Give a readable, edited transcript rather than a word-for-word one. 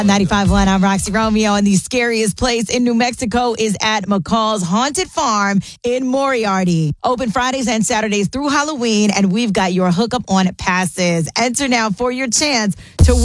95.1, I'm Roxy Romeo, and the scariest place in New Mexico is at McCall's Haunted Farm in Moriarty. Open Fridays and Saturdays through Halloween, and we've got your hookup on passes. Enter now for your chance to